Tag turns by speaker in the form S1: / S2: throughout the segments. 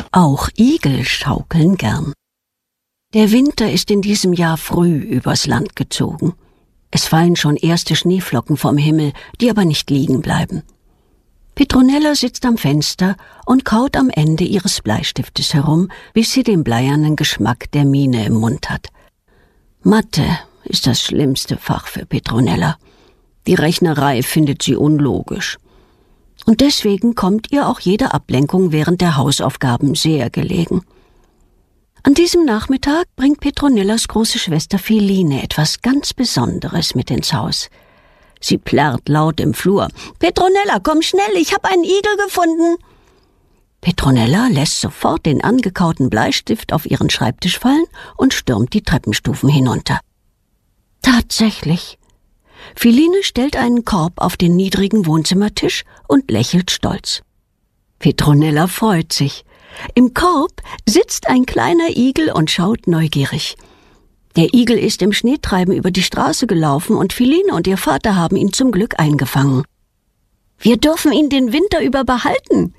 S1: Auch Igel schaukeln gern. Der Winter ist in diesem Jahr früh übers Land gezogen. Es fallen schon erste Schneeflocken vom Himmel, die aber nicht liegen bleiben. Petronella sitzt am Fenster und kaut am Ende ihres Bleistiftes herum, bis sie den bleiernen Geschmack der Mine im Mund hat. Mathe ist das schlimmste Fach für Petronella. Die Rechnerei findet sie unlogisch. Und deswegen kommt ihr auch jede Ablenkung während der Hausaufgaben sehr gelegen. An diesem Nachmittag bringt Petronellas große Schwester Feline etwas ganz Besonderes mit ins Haus. Sie plärrt laut im Flur. »Petronella, komm schnell, ich habe einen Igel gefunden!« Petronella lässt sofort den angekauten Bleistift auf ihren Schreibtisch fallen und stürmt die Treppenstufen hinunter. Tatsächlich. Feline stellt einen Korb auf den niedrigen Wohnzimmertisch und lächelt stolz. Petronella freut sich. Im Korb sitzt ein kleiner Igel und schaut neugierig. Der Igel ist im Schneetreiben über die Straße gelaufen und Feline und ihr Vater haben ihn zum Glück eingefangen. »Wir dürfen ihn den Winter über behalten.«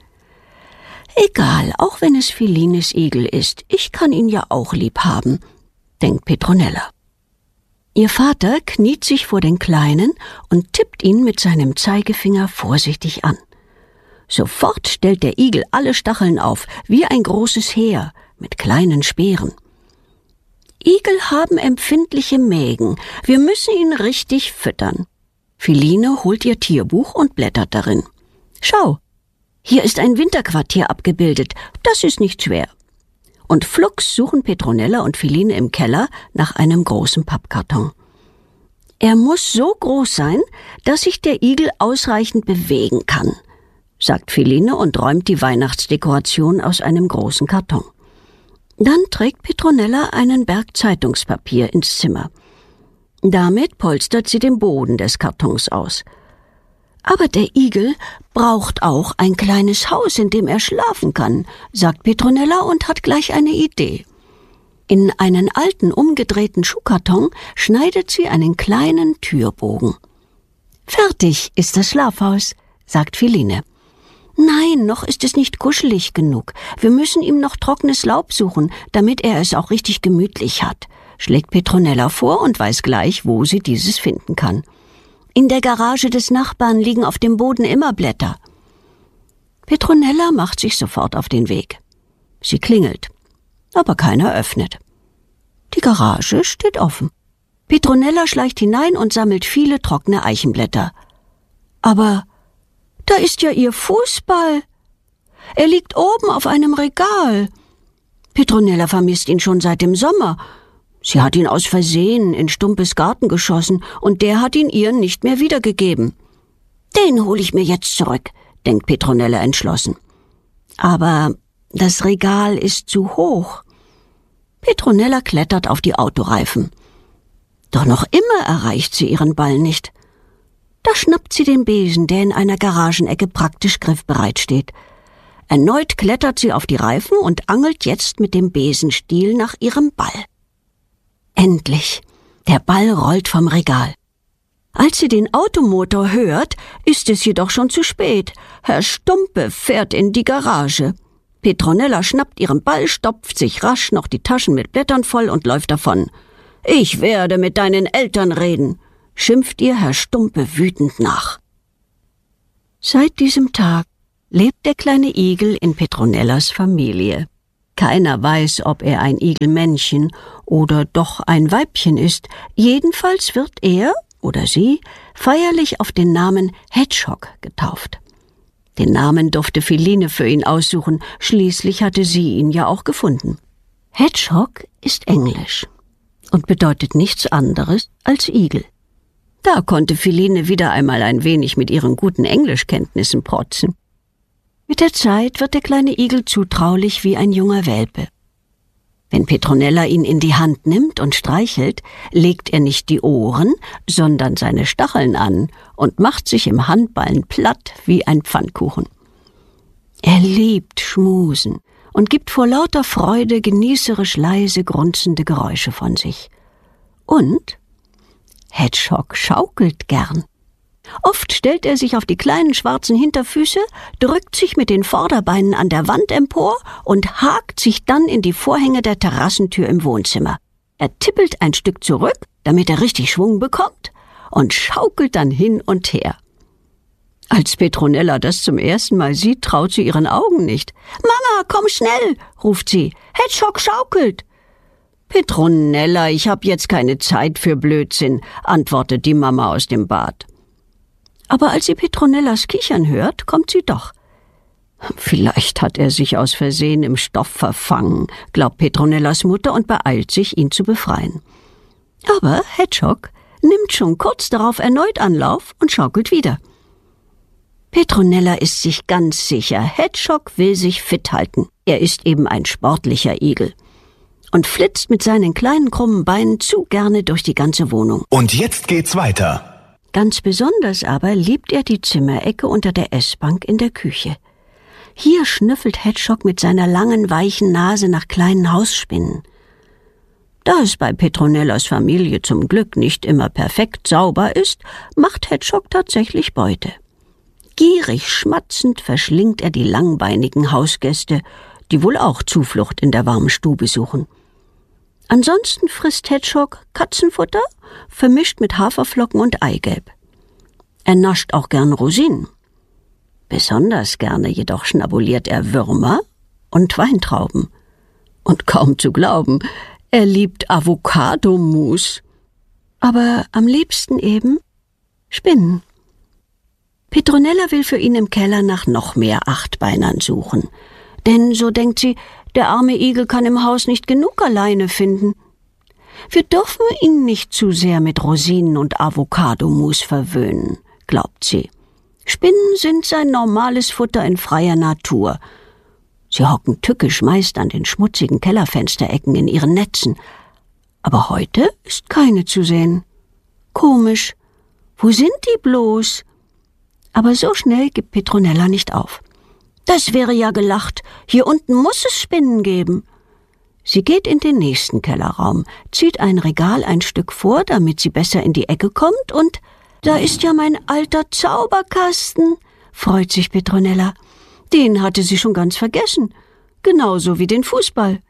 S1: »Egal, auch wenn es Felines Igel ist, ich kann ihn ja auch lieb haben«, denkt Petronella. Ihr Vater kniet sich vor den Kleinen und tippt ihn mit seinem Zeigefinger vorsichtig an. Sofort stellt der Igel alle Stacheln auf, wie ein großes Heer mit kleinen Speeren. Igel haben empfindliche Mägen. Wir müssen ihn richtig füttern. Feline holt ihr Tierbuch und blättert darin. Schau, hier ist ein Winterquartier abgebildet. Das ist nicht schwer. Und flugs suchen Petronella und Feline im Keller nach einem großen Pappkarton. Er muss so groß sein, dass sich der Igel ausreichend bewegen kann, sagt Feline und räumt die Weihnachtsdekoration aus einem großen Karton. Dann trägt Petronella einen Berg Zeitungspapier ins Zimmer. Damit polstert sie den Boden des Kartons aus. Aber der Igel braucht auch ein kleines Haus, in dem er schlafen kann, sagt Petronella und hat gleich eine Idee. In einen alten, umgedrehten Schuhkarton schneidet sie einen kleinen Türbogen. Fertig ist das Schlafhaus, sagt Feline. Nein, noch ist es nicht kuschelig genug. Wir müssen ihm noch trockenes Laub suchen, damit er es auch richtig gemütlich hat, schlägt Petronella vor und weiß gleich, wo sie dieses finden kann. In der Garage des Nachbarn liegen auf dem Boden immer Blätter. Petronella macht sich sofort auf den Weg. Sie klingelt, aber keiner öffnet. Die Garage steht offen. Petronella schleicht hinein und sammelt viele trockene Eichenblätter. Aber da ist ja ihr Fußball. Er liegt oben auf einem Regal. Petronella vermisst ihn schon seit dem Sommer. Sie hat ihn aus Versehen in Stumpes Garten geschossen und der hat ihn ihr nicht mehr wiedergegeben. Den hole ich mir jetzt zurück, denkt Petronella entschlossen. Aber das Regal ist zu hoch. Petronella klettert auf die Autoreifen. Doch noch immer erreicht sie ihren Ball nicht. Da schnappt sie den Besen, der in einer Garagenecke praktisch griffbereit steht. Erneut klettert sie auf die Reifen und angelt jetzt mit dem Besenstiel nach ihrem Ball. Endlich! Der Ball rollt vom Regal. Als sie den Automotor hört, ist es jedoch schon zu spät. Herr Stumpe fährt in die Garage. Petronella schnappt ihren Ball, stopft sich rasch noch die Taschen mit Blättern voll und läuft davon. »Ich werde mit deinen Eltern reden«, schimpft ihr Herr Stumpe wütend nach. Seit diesem Tag lebt der kleine Igel in Petronellas Familie. Keiner weiß, ob er ein Igelmännchen oder doch ein Weibchen ist. Jedenfalls wird er oder sie feierlich auf den Namen Hedgehog getauft. Den Namen durfte Feline für ihn aussuchen, schließlich hatte sie ihn ja auch gefunden. Hedgehog ist Englisch und bedeutet nichts anderes als Igel. Da konnte Feline wieder einmal ein wenig mit ihren guten Englischkenntnissen protzen. Mit der Zeit wird der kleine Igel zutraulich wie ein junger Welpe. Wenn Petronella ihn in die Hand nimmt und streichelt, legt er nicht die Ohren, sondern seine Stacheln an und macht sich im Handballen platt wie ein Pfannkuchen. Er liebt Schmusen und gibt vor lauter Freude genießerisch leise, grunzende Geräusche von sich. Und Hedgehog schaukelt gern. Oft stellt er sich auf die kleinen schwarzen Hinterfüße, drückt sich mit den Vorderbeinen an der Wand empor und hakt sich dann in die Vorhänge der Terrassentür im Wohnzimmer. Er tippelt ein Stück zurück, damit er richtig Schwung bekommt, und schaukelt dann hin und her. Als Petronella das zum ersten Mal sieht, traut sie ihren Augen nicht. »Mama, komm schnell«, ruft sie, »Hedgehog schaukelt.« »Petronella, ich hab jetzt keine Zeit für Blödsinn«, antwortet die Mama aus dem Bad. Aber als sie Petronellas Kichern hört, kommt sie doch. »Vielleicht hat er sich aus Versehen im Stoff verfangen«, glaubt Petronellas Mutter und beeilt sich, ihn zu befreien. Aber Hedgehog nimmt schon kurz darauf erneut Anlauf und schaukelt wieder. Petronella ist sich ganz sicher, Hedgehog will sich fit halten. Er ist eben ein sportlicher Igel. Und flitzt mit seinen kleinen krummen Beinen zu gerne durch die ganze Wohnung.
S2: Und jetzt geht's weiter.
S1: Ganz besonders aber liebt er die Zimmerecke unter der Essbank in der Küche. Hier schnüffelt Hedgehog mit seiner langen, weichen Nase nach kleinen Hausspinnen. Da es bei Petronellas Familie zum Glück nicht immer perfekt sauber ist, macht Hedgehog tatsächlich Beute. Gierig schmatzend verschlingt er die langbeinigen Hausgäste, die wohl auch Zuflucht in der warmen Stube suchen. Ansonsten frisst Hedgehog Katzenfutter, vermischt mit Haferflocken und Eigelb. Er nascht auch gern Rosinen. Besonders gerne jedoch schnabuliert er Würmer und Weintrauben. Und kaum zu glauben, er liebt Avocadomus. Aber am liebsten eben Spinnen. Petronella will für ihn im Keller nach noch mehr Achtbeinern suchen. Denn, so denkt sie, der arme Igel kann im Haus nicht genug alleine finden. Wir dürfen ihn nicht zu sehr mit Rosinen und Avocadomus verwöhnen, glaubt sie. Spinnen sind sein normales Futter in freier Natur. Sie hocken tückisch meist an den schmutzigen Kellerfensterecken in ihren Netzen. Aber heute ist keine zu sehen. Komisch, wo sind die bloß? Aber so schnell gibt Petronella nicht auf. Das wäre ja gelacht, hier unten muss es Spinnen geben. Sie geht in den nächsten Kellerraum, zieht ein Regal ein Stück vor, damit sie besser in die Ecke kommt, und da ist ja mein alter Zauberkasten, freut sich Petronella. Den hatte sie schon ganz vergessen, genauso wie den Fußball.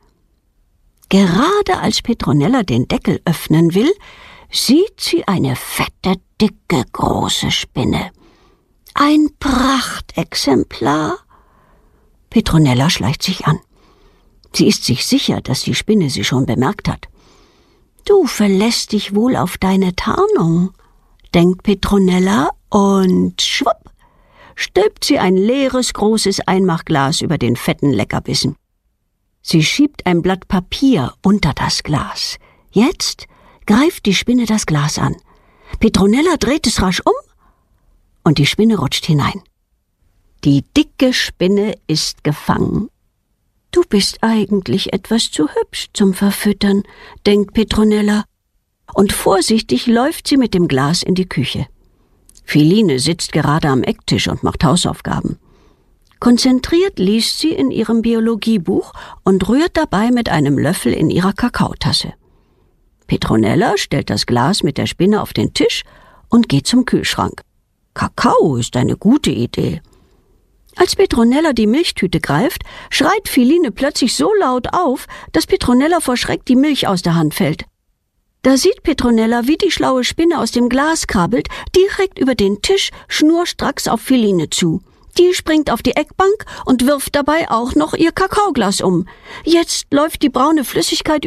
S1: Gerade als Petronella den Deckel öffnen will, sieht sie eine fette, dicke, große Spinne. Ein Prachtexemplar. Petronella schleicht sich an. Sie ist sich sicher, dass die Spinne sie schon bemerkt hat. Du verlässt dich wohl auf deine Tarnung, denkt Petronella, und schwupp, stülpt sie ein leeres, großes Einmachglas über den fetten Leckerbissen. Sie schiebt ein Blatt Papier unter das Glas. Jetzt greift die Spinne das Glas an. Petronella dreht es rasch um und die Spinne rutscht hinein. Die dicke Spinne ist gefangen. Du bist eigentlich etwas zu hübsch zum Verfüttern, denkt Petronella. Und vorsichtig läuft sie mit dem Glas in die Küche. Philine sitzt gerade am Ecktisch und macht Hausaufgaben. Konzentriert liest sie in ihrem Biologiebuch und rührt dabei mit einem Löffel in ihrer Kakaotasse. Petronella stellt das Glas mit der Spinne auf den Tisch und geht zum Kühlschrank. Kakao ist eine gute Idee. Als Petronella die Milchtüte greift, schreit Philine plötzlich so laut auf, dass Petronella vor Schreck die Milch aus der Hand fällt. Da sieht Petronella, wie die schlaue Spinne aus dem Glas krabbelt, direkt über den Tisch schnurstracks auf Philine zu. Die springt auf die Eckbank und wirft dabei auch noch ihr Kakaoglas um. Jetzt läuft die braune Flüssigkeit